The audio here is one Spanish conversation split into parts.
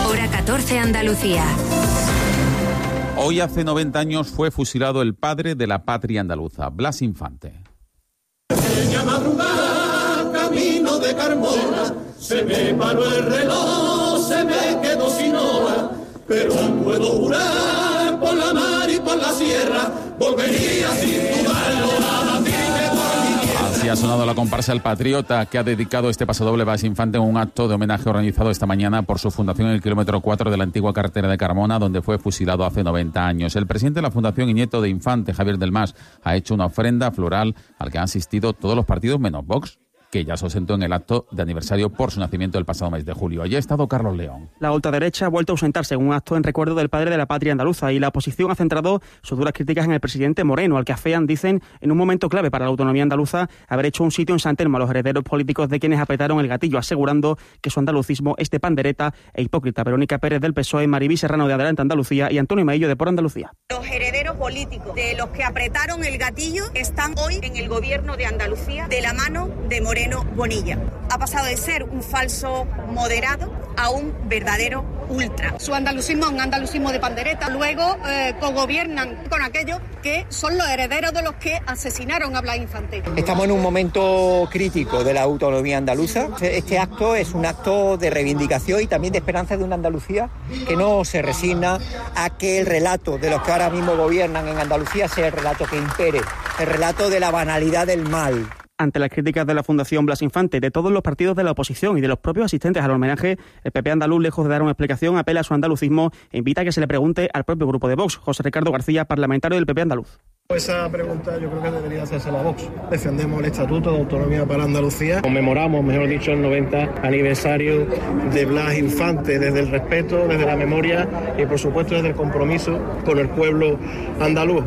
Hora 14 Andalucía. Hoy hace 90 años fue fusilado el padre de la patria andaluza, Blas Infante. Aquella madrugada, camino de Carmona, se me paró el reloj, se me quedó sin hora, pero puedo jurar por la mar y por la sierra, volvería sin dudarlo a la tierra. Así ha sonado la comparsa El Patriota, que ha dedicado este pasodoble Blas Infante en un acto de homenaje organizado esta mañana por su fundación en el kilómetro 4 de la antigua carretera de Carmona, donde fue fusilado hace 90 años. El presidente de la Fundación y nieto de Infante, Javier del Mas, ha hecho una ofrenda floral al que han asistido todos los partidos menos Vox, que ya se ausentó en el acto de aniversario por su nacimiento el pasado mes de julio. Allí ha estado Carlos León. La ultraderecha ha vuelto a ausentarse en un acto en recuerdo del padre de la patria andaluza, y la oposición ha centrado sus duras críticas en el presidente Moreno, al que afean, dicen, en un momento clave para la autonomía andaluza, haber hecho un sitio en San Telmo a los herederos políticos de quienes apretaron el gatillo, asegurando que su andalucismo es de pandereta e hipócrita. Verónica Pérez del PSOE, Maribí Serrano de Adelante Andalucía y Antonio Maillo de Por Andalucía. Los herederos políticos de los que apretaron el gatillo están hoy en el gobierno de Andalucía de la mano de Moreno Bonilla. Ha pasado de ser un falso moderado a un verdadero ultra. Su andalucismo es un andalucismo de pandereta. Luego cogobiernan con aquellos que son los herederos de los que asesinaron a Blas Infante. Estamos en un momento crítico de la autonomía andaluza. Este acto es un acto de reivindicación y también de esperanza de una Andalucía que no se resigna a que el relato de los que ahora mismo gobiernan en Andalucía sea el relato que impere, el relato de la banalidad del mal. Ante las críticas de la Fundación Blas Infante, de todos los partidos de la oposición y de los propios asistentes al homenaje, el PP andaluz, lejos de dar una explicación, apela a su andalucismo e invita a que se le pregunte al propio grupo de Vox. José Ricardo García, parlamentario del PP andaluz. Esa pregunta yo creo que debería hacérsela a Vox. Defendemos el Estatuto de Autonomía para Andalucía. Conmemoramos, mejor dicho, el 90 aniversario de Blas Infante desde el respeto, desde la memoria y, por supuesto, desde el compromiso con el pueblo andaluz.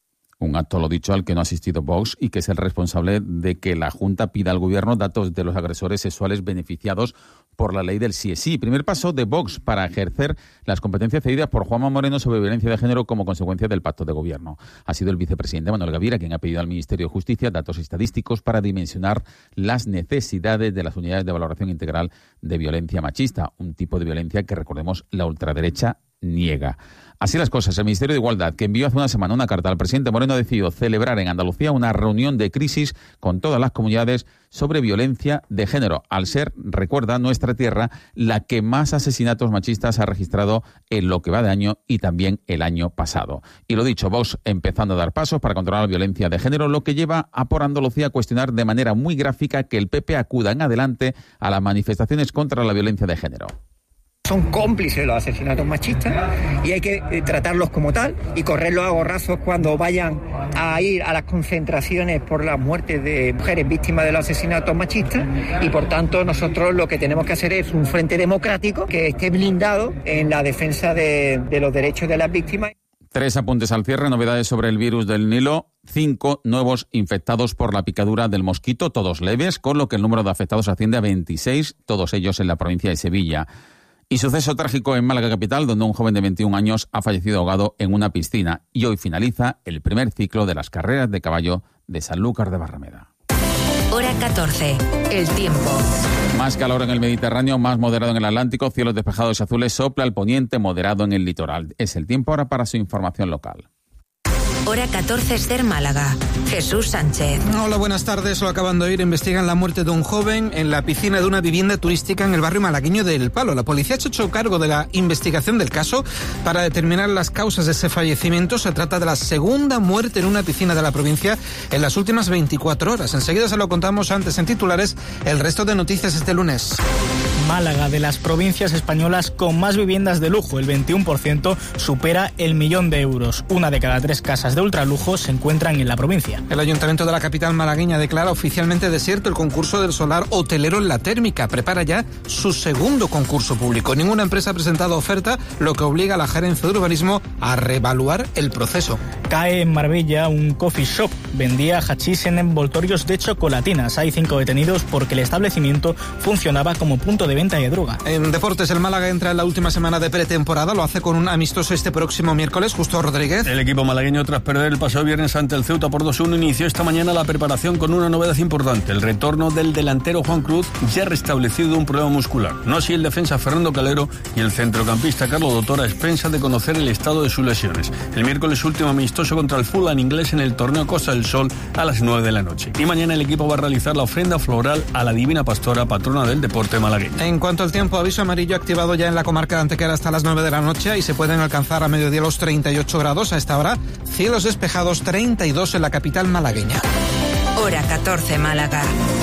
Un acto, lo dicho, al que no ha asistido Vox y que es el responsable de que la Junta pida al Gobierno datos de los agresores sexuales beneficiados por la ley del sí es sí. Primer paso de Vox para ejercer las competencias cedidas por Juanma Moreno sobre violencia de género como consecuencia del pacto de gobierno. Ha sido el vicepresidente Manuel Gavira quien ha pedido al Ministerio de Justicia datos estadísticos para dimensionar las necesidades de las unidades de valoración integral de violencia machista, un tipo de violencia que, recordemos, la ultraderecha niega. Así las cosas, el Ministerio de Igualdad, que envió hace una semana una carta al presidente Moreno, ha decidido celebrar en Andalucía una reunión de crisis con todas las comunidades sobre violencia de género, al ser, recuerda, nuestra tierra la que más asesinatos machistas ha registrado en lo que va de año y también el año pasado. Y lo dicho, Vox empezando a dar pasos para controlar la violencia de género, lo que lleva a Por Andalucía a cuestionar de manera muy gráfica que el PP acuda en adelante a las manifestaciones contra la violencia de género. Son cómplices de los asesinatos machistas y hay que tratarlos como tal y correrlos a gorrazos cuando vayan a ir a las concentraciones por las muertes de mujeres víctimas de los asesinatos machistas, y por tanto nosotros lo que tenemos que hacer es un frente democrático que esté blindado en la defensa de los derechos de las víctimas. 3 apuntes al cierre, novedades sobre el virus del Nilo, 5 nuevos infectados por la picadura del mosquito, todos leves, con lo que el número de afectados asciende a 26, todos ellos en la provincia de Sevilla. Y suceso trágico en Málaga capital, donde un joven de 21 años ha fallecido ahogado en una piscina. Y hoy finaliza el primer ciclo de las carreras de caballo de Sanlúcar de Barrameda. Hora 14. El tiempo. Más calor en el Mediterráneo, más moderado en el Atlántico, cielos despejados y azules, sopla al poniente, moderado en el litoral. Es el tiempo ahora para su información local. Hora 14, Ser Málaga. Jesús Sánchez. Hola, buenas tardes. Lo acaban de oír. Investigan la muerte de un joven en la piscina de una vivienda turística en el barrio malagueño de El Palo. La policía ha hecho cargo de la investigación del caso para determinar las causas de ese fallecimiento. Se trata de la segunda muerte en una piscina de la provincia en las últimas 24 horas. Enseguida se lo contamos antes en titulares. El resto de noticias este lunes. Málaga, de las provincias españolas con más viviendas de lujo, el 21% supera el 1.000.000 de euros. Una de cada 3 casas de ultralujo se encuentran en la provincia. El Ayuntamiento de la capital malagueña declara oficialmente desierto el concurso del solar hotelero en La Térmica. Prepara ya su segundo concurso público. Ninguna empresa ha presentado oferta, lo que obliga a la gerencia de urbanismo a reevaluar el proceso. Cae en Marbella un coffee shop. Vendía hachís en envoltorios de chocolatinas. Hay 5 detenidos porque el establecimiento funcionaba como punto de de venta de droga. En deportes, el Málaga entra en la última semana de pretemporada, lo hace con un amistoso este próximo miércoles. Justo Rodríguez. El equipo malagueño, tras perder el pasado viernes ante el Ceuta por 2-1, inició esta mañana la preparación con una novedad importante: el retorno del delantero Juan Cruz, ya restablecido de un problema muscular. No así el defensa Fernando Calero y el centrocampista Carlos Doctor, a expensas de conocer el estado de sus lesiones. El miércoles último amistoso contra el Fulham inglés en el torneo Costa del Sol a las 9 de la noche. Y mañana el equipo va a realizar la ofrenda floral a la Divina Pastora, patrona del deporte malagueño. En cuanto al tiempo, aviso amarillo activado ya en la comarca de Antequera hasta las 9 de la noche y se pueden alcanzar a mediodía los 38 grados. A esta hora, cielos despejados, 32 en la capital malagueña. Hora 14, Málaga.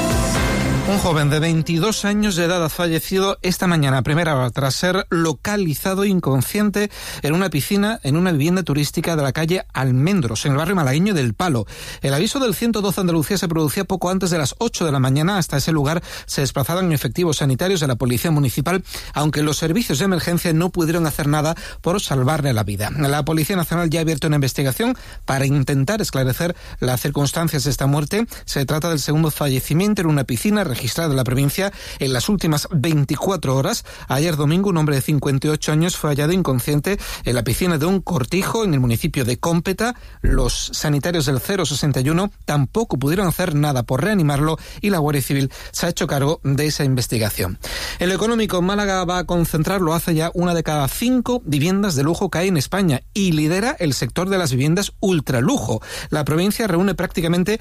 Un joven de 22 años de edad ha fallecido esta mañana a primera hora tras ser localizado inconsciente en una piscina en una vivienda turística de la calle Almendros, en el barrio malagueño del Palo. El aviso del 112 Andalucía se producía poco antes de las 8 de la mañana. Hasta ese lugar se desplazaban efectivos sanitarios de la Policía Municipal, aunque los servicios de emergencia no pudieron hacer nada por salvarle la vida. La Policía Nacional ya ha abierto una investigación para intentar esclarecer las circunstancias de esta muerte. Se trata del segundo fallecimiento en una piscina registrada en la provincia en las últimas 24 horas. Ayer domingo, un hombre de 58 años fue hallado inconsciente en la piscina de un cortijo en el municipio de Cómpeta. Los sanitarios del 061 tampoco pudieron hacer nada por reanimarlo y la Guardia Civil se ha hecho cargo de esa investigación. En lo económico, Málaga va a concentrar, lo hace ya, 1 de cada 5 viviendas de lujo que hay en España y lidera el sector de las viviendas ultralujo. La provincia reúne prácticamente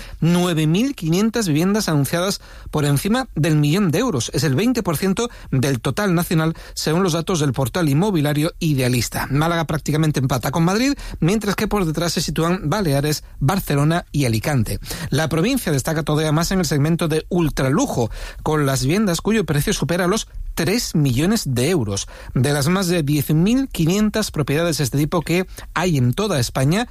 9.500 viviendas anunciadas por encima del 1.000.000 de euros. Es el 20% del total nacional, según los datos del portal inmobiliario Idealista. Málaga prácticamente empata con Madrid, mientras que por detrás se sitúan Baleares, Barcelona y Alicante. La provincia destaca todavía más en el segmento de ultralujo, con las viviendas cuyo precio supera los 3 millones de euros. De las más de 10.500 propiedades de este tipo que hay en toda España,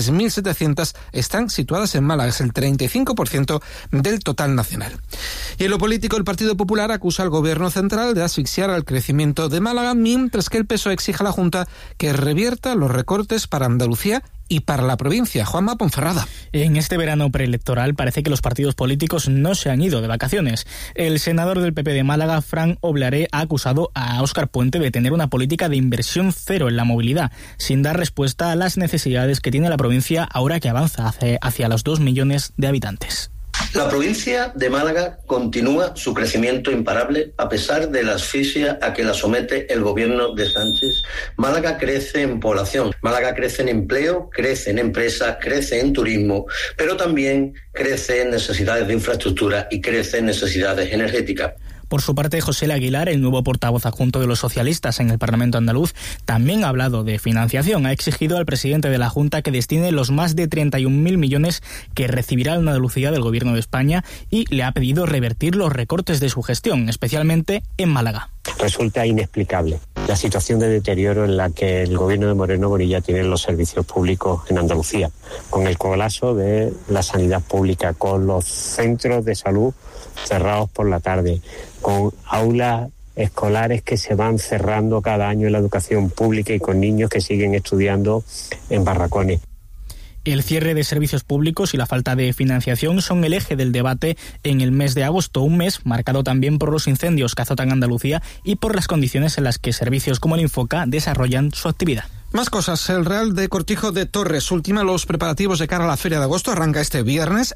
3.700 están situadas en Málaga. Es el 35% del total nacional. Y en lo político, el Partido Popular acusa al Gobierno central de asfixiar al crecimiento de Málaga, mientras que el PSOE exige a la Junta que revierta los recortes para Andalucía y para la provincia. Juanma Ponferrada. En este verano preelectoral parece que los partidos políticos no se han ido de vacaciones. El senador del PP de Málaga, Fran Oblaré, ha acusado a Óscar Puente de tener una política de inversión cero en la movilidad, sin dar respuesta a las necesidades que tiene la provincia ahora que avanza hacia los 2 millones de habitantes. La provincia de Málaga continúa su crecimiento imparable a pesar de la asfixia a que la somete el gobierno de Sánchez. Málaga crece en población, Málaga crece en empleo, crece en empresas, crece en turismo, pero también crece en necesidades de infraestructura y crece en necesidades energéticas. Por su parte, José Aguilar, el nuevo portavoz adjunto de los socialistas en el Parlamento andaluz, también ha hablado de financiación. Ha exigido al presidente de la Junta que destine los más de 31.000 millones que recibirá Andalucía del Gobierno de España y le ha pedido revertir los recortes de su gestión, especialmente en Málaga. Resulta inexplicable la situación de deterioro en la que el gobierno de Moreno Bonilla tiene los servicios públicos en Andalucía, con el colapso de la sanidad pública, con los centros de salud cerrados por la tarde, con aulas escolares que se van cerrando cada año en la educación pública y con niños que siguen estudiando en barracones. El cierre de servicios públicos y la falta de financiación son el eje del debate en el mes de agosto, un mes marcado también por los incendios que azotan Andalucía y por las condiciones en las que servicios como el Infoca desarrollan su actividad. Más cosas. El Real de Cortijo de Torres ultima los preparativos de cara a la Feria de Agosto. Arranca este viernes.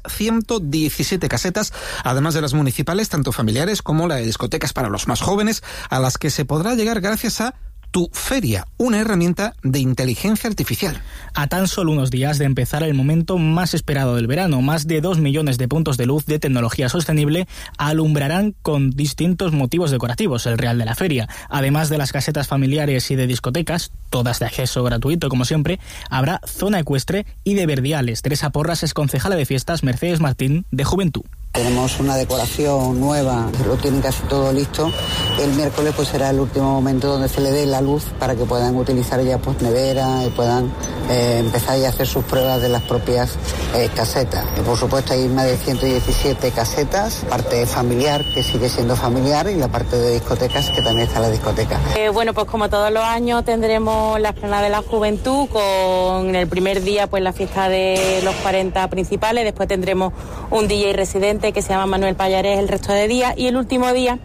117 casetas, además de las municipales, tanto familiares como la de discotecas para los más jóvenes, a las que se podrá llegar gracias a Tu Feria, una herramienta de inteligencia artificial. A tan solo unos días de empezar el momento más esperado del verano, más de 2 millones de puntos de luz de tecnología sostenible alumbrarán con distintos motivos decorativos el Real de la Feria. Además de las casetas familiares y de discotecas, todas de acceso gratuito como siempre, habrá zona ecuestre y de verdiales. Teresa Porras es concejala de fiestas Mercedes Martín de Juventud. Tenemos una decoración nueva, lo tienen casi todo listo. El miércoles pues será el último momento donde se le dé la luz para que puedan utilizar ya pues nevera y puedan empezar ya a hacer sus pruebas de las propias casetas. Y por supuesto hay más de 117 casetas, parte familiar que sigue siendo familiar y la parte de discotecas que también está la discoteca. Bueno, pues como todos los años tendremos la Esplanada de la Juventud con el primer día pues la fiesta de los 40 principales, después tendremos un DJ residente que se llama Manuel Payares el resto de días y el último día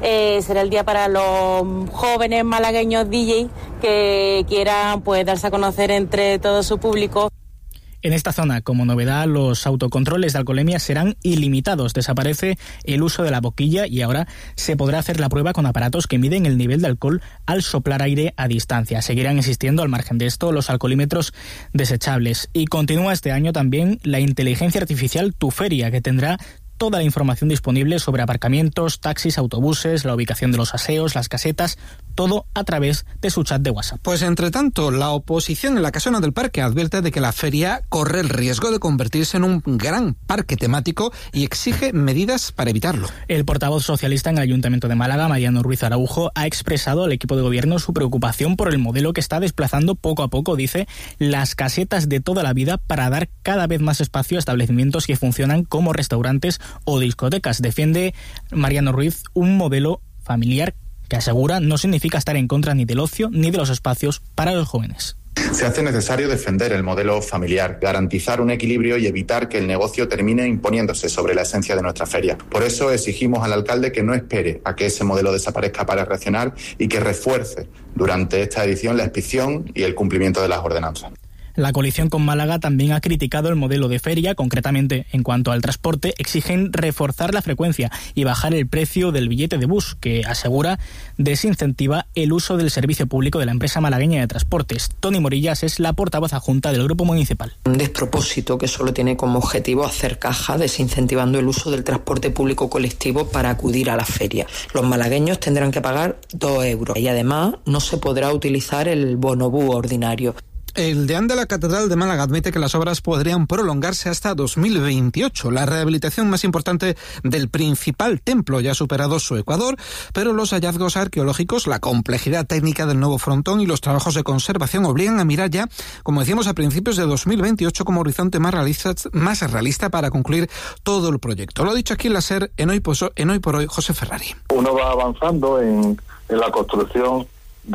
será el día para los jóvenes malagueños DJ que quieran pues darse a conocer entre todo su público. En esta zona, como novedad, los autocontroles de alcoholemia serán ilimitados. Desaparece el uso de la boquilla y ahora se podrá hacer la prueba con aparatos que miden el nivel de alcohol al soplar aire a distancia. Seguirán existiendo, al margen de esto, los alcoholímetros desechables. Y continúa este año también la inteligencia artificial Tu Feria, que tendrá toda la información disponible sobre aparcamientos, taxis, autobuses, la ubicación de los aseos, las casetas, todo a través de su chat de WhatsApp. Pues entre tanto, la oposición en la Casona del Parque advierte de que la feria corre el riesgo de convertirse en un gran parque temático y exige medidas para evitarlo. El portavoz socialista en el Ayuntamiento de Málaga, Mariano Ruiz Araujo, ha expresado al equipo de gobierno su preocupación por el modelo que está desplazando poco a poco, dice, las casetas de toda la vida para dar cada vez más espacio a establecimientos que funcionan como restaurantes o discotecas. Defiende Mariano Ruiz un modelo familiar que asegura no significa estar en contra ni del ocio ni de los espacios para los jóvenes. Se hace necesario defender el modelo familiar, garantizar un equilibrio y evitar que el negocio termine imponiéndose sobre la esencia de nuestra feria. Por eso exigimos al alcalde que no espere a que ese modelo desaparezca para reaccionar y que refuerce durante esta edición la inspección y el cumplimiento de las ordenanzas. La coalición con Málaga también ha criticado el modelo de feria, concretamente en cuanto al transporte, exigen reforzar la frecuencia y bajar el precio del billete de bus, que asegura desincentiva el uso del servicio público de la empresa malagueña de transportes. Toni Morillas es la portavoz adjunta del Grupo Municipal. Un despropósito que solo tiene como objetivo hacer caja, desincentivando el uso del transporte público colectivo para acudir a la feria. Los malagueños tendrán que pagar 2 euros y además no se podrá utilizar el bonobús ordinario. El deán de la Catedral de Málaga admite que las obras podrían prolongarse hasta 2028. La rehabilitación más importante del principal templo ya ha superado su ecuador, pero los hallazgos arqueológicos, la complejidad técnica del nuevo frontón y los trabajos de conservación obligan a mirar ya, como decíamos, a principios de 2028 como horizonte más realista para concluir todo el proyecto. Lo ha dicho aquí en la SER en Hoy por Hoy José Ferrari. Uno va avanzando en la construcción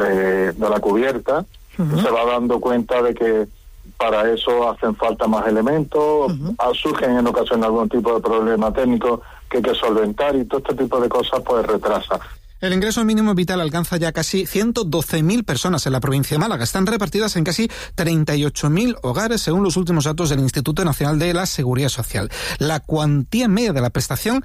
de la cubierta. Se va dando cuenta de que para eso hacen falta más elementos, surgen en ocasiones algún tipo de problema técnico que hay que solventar y todo este tipo de cosas pues retrasa. El ingreso mínimo vital alcanza ya casi 112.000 personas en la provincia de Málaga. Están repartidas en casi 38.000 hogares, según los últimos datos del Instituto Nacional de la Seguridad Social. La cuantía media de la prestación,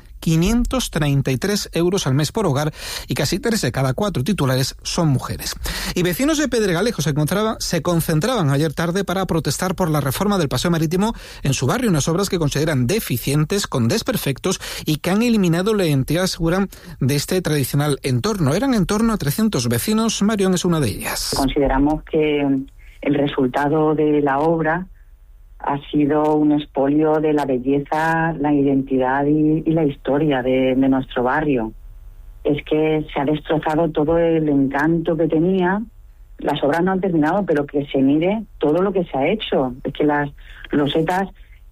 533 euros al mes por hogar, y casi 3 de cada 4 titulares son mujeres. Y vecinos de Pedregalejo se concentraban ayer tarde para protestar por la reforma del paseo marítimo en su barrio, unas obras que consideran deficientes, con desperfectos y que han eliminado la identidad, aseguran, de este tradicional entorno. Eran en torno a 300 vecinos. Marión es una de ellas. Consideramos que el resultado de la obra ha sido un expolio de la belleza, la identidad y la historia de nuestro barrio. Es que se ha destrozado todo el encanto que tenía. Las obras no han terminado, pero que se mire todo lo que se ha hecho. Es que las losetas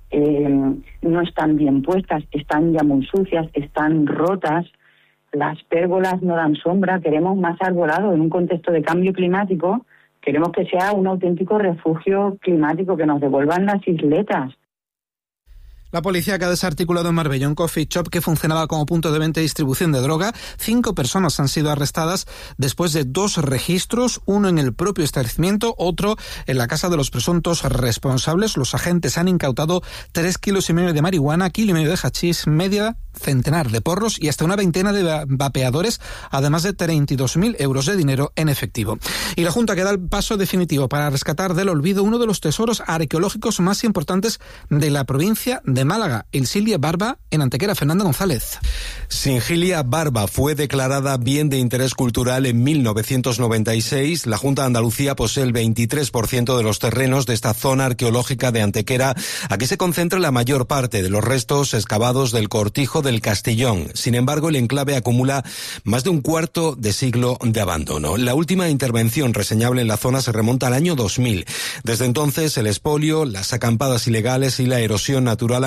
no están bien puestas, están ya muy sucias, están rotas. Las pérgolas no dan sombra, queremos más arbolado en un contexto de cambio climático, queremos que sea un auténtico refugio climático, que nos devuelvan las isletas. La policía que ha desarticulado en Marbella un coffee shop que funcionaba como punto de venta y distribución de droga. 5 personas han sido arrestadas después de 2 registros, uno en el propio establecimiento, otro en la casa de los presuntos responsables. Los agentes han incautado 3,5 kilos de marihuana, 1,5 kilos de hachís, media centenar de porros y hasta una veintena de vapeadores, además de 32.000 euros de dinero en efectivo. Y la Junta que da el paso definitivo para rescatar del olvido uno de los tesoros arqueológicos más importantes de la provincia de Málaga, el Silia Barba en Antequera. Fernando González. Singilia Barba fue declarada bien de interés cultural en 1996. La Junta de Andalucía posee el 23% de los terrenos de esta zona arqueológica de Antequera. Aquí se concentra la mayor parte de los restos excavados del cortijo del Castellón. Sin embargo, el enclave acumula más de un cuarto de siglo de abandono. La última intervención reseñable en la zona se remonta al año 2000. Desde entonces, el expolio, las acampadas ilegales y la erosión natural han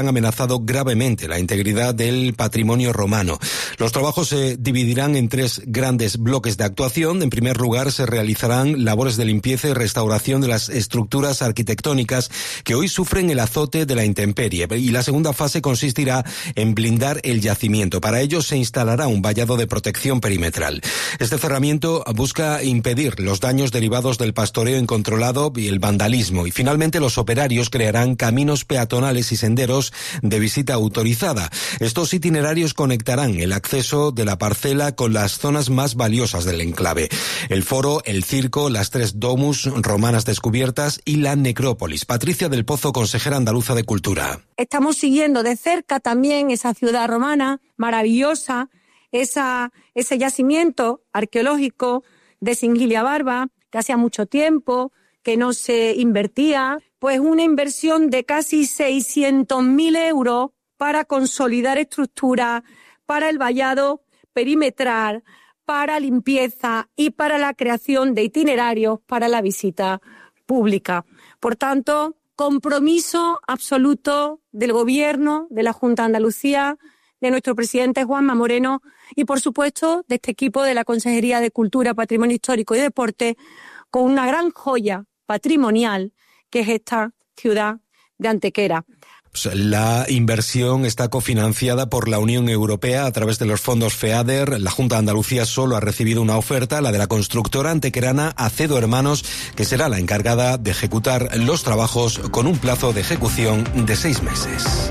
han amenazado gravemente la integridad del patrimonio romano. Los trabajos se dividirán en 3 grandes bloques de actuación. En primer lugar, se realizarán labores de limpieza y restauración de las estructuras arquitectónicas que hoy sufren el azote de la intemperie. Y la segunda fase consistirá en blindar el yacimiento. Para ello se instalará un vallado de protección perimetral. Este cerramiento busca impedir los daños derivados del pastoreo incontrolado y el vandalismo. Y finalmente los operarios crearán caminos peatonales y senderos de visita autorizada. Estos itinerarios conectarán el acceso de la parcela con las zonas más valiosas del enclave: el foro, el circo, las 3 domus romanas descubiertas y la necrópolis. Patricia del Pozo, consejera andaluza de Cultura. Estamos siguiendo de cerca también esa ciudad romana maravillosa, ese yacimiento arqueológico de Singilia Barba, que hacía mucho tiempo que no se invertía, pues una inversión de casi 600.000 euros para consolidar estructura, para el vallado perimetral, para limpieza y para la creación de itinerarios para la visita pública. Por tanto, compromiso absoluto del Gobierno, de la Junta de Andalucía, de nuestro presidente Juanma Moreno y, por supuesto, de este equipo de la Consejería de Cultura, Patrimonio Histórico y Deporte, con una gran joya patrimonial que es esta ciudad de Antequera. La inversión está cofinanciada por la Unión Europea a través de los fondos FEADER. La Junta de Andalucía solo ha recibido una oferta, la de la constructora antequerana Acedo Hermanos, que será la encargada de ejecutar los trabajos con un plazo de ejecución de 6 meses.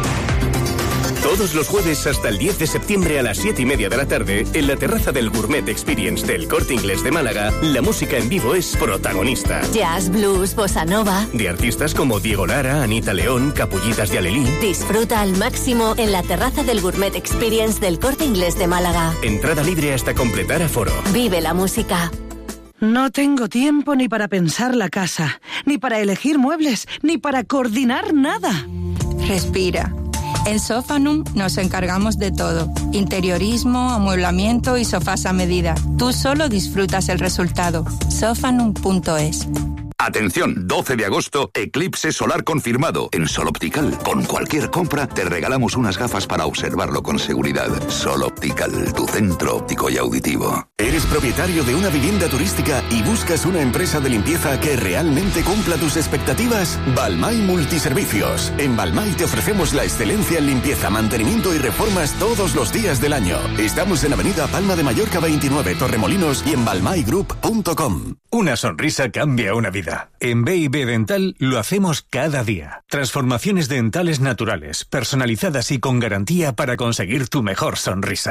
Todos los jueves hasta el 10 de septiembre a las 7:30 de la tarde, en la terraza del Gourmet Experience del Corte Inglés de Málaga, la música en vivo es protagonista. Jazz, blues, bossa nova. De artistas como Diego Lara, Anita León, Capullitas de Alelí. Disfruta al máximo en la terraza del Gourmet Experience del Corte Inglés de Málaga. Entrada libre hasta completar aforo. Vive la música. No tengo tiempo ni para pensar la casa, ni para elegir muebles, ni para coordinar nada. Respira. En Sofanum nos encargamos de todo. Interiorismo, amueblamiento y sofás a medida. Tú solo disfrutas el resultado. Sofanum.es. Atención, 12 de agosto, eclipse solar confirmado en Sol Optical. Con cualquier compra te regalamos unas gafas para observarlo con seguridad. Sol Optical, tu centro óptico y auditivo. ¿Eres propietario de una vivienda turística y buscas una empresa de limpieza que realmente cumpla tus expectativas? Balmay Multiservicios. En Balmay te ofrecemos la excelencia en limpieza, mantenimiento y reformas todos los días del año. Estamos en Avenida Palma de Mallorca 29, Torremolinos, y en balmaygroup.com. Una sonrisa cambia una vida. En B&B Dental lo hacemos cada día. Transformaciones dentales naturales, personalizadas y con garantía para conseguir tu mejor sonrisa.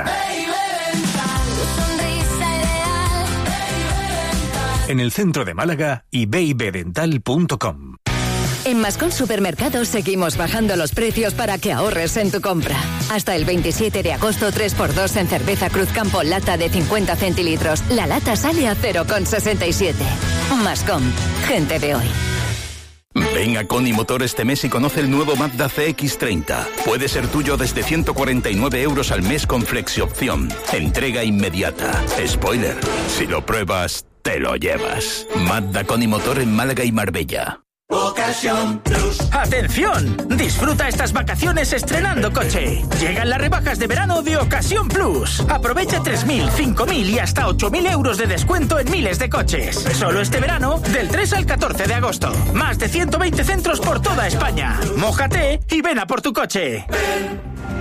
En el centro de Málaga y bibdental.com. En Mascón Supermercados seguimos bajando los precios para que ahorres en tu compra. Hasta el 27 de agosto, 3x2 en cerveza Cruzcampo lata de 50 centilitros. La lata sale a 0,67. Mascón, gente de hoy. Ven a Coni Motor este mes y conoce el nuevo Mazda CX-30. Puede ser tuyo desde 149 euros al mes con flexi-opción. Entrega inmediata. Spoiler, si lo pruebas, te lo llevas. Mazda Coni Motor en Málaga y Marbella. Ocasión Plus. ¡Atención! Disfruta estas vacaciones estrenando coche. Llegan las rebajas de verano de Ocasión Plus. Aprovecha 3.000, 5.000 y hasta 8.000 euros de descuento en miles de coches. Solo este verano, del 3 al 14 de agosto. Más de 120 centros por toda España. Mójate y ven a por tu coche.